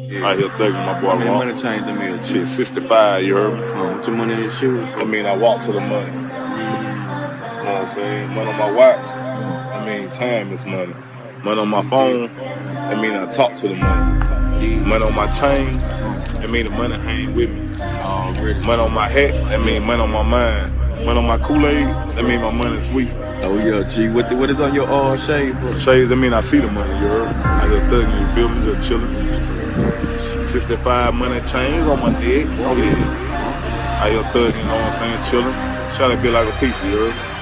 Out here thugging my boy. How many money change them is? Shit, 65, you heard me? What's your money in your shoes? I mean, I walk to the money. You know what I'm saying? Money on my watch. I mean, time is money. Money on my phone. I mean, I talk to the money. Money on my chain. I mean, the money hang with me. Money on my hat. I mean, money on my mind. Money on my Kool-Aid. I mean, my money sweet. Oh yeah, G. What is on your shade, bro? Shades, I mean, I see the money, you heard? I just thugging, you feel me? Just chilling. 65 money chains on my neck. Oh yeah. I just thugging, you know what I'm saying? Chilling. Try to be like a piece, you heard?